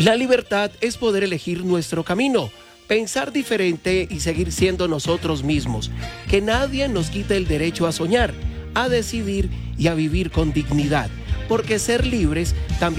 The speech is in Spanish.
La libertad es poder elegir nuestro camino, pensar diferente y seguir siendo nosotros mismos. Que nadie nos quite el derecho a soñar, a decidir y a vivir con dignidad, porque ser libres también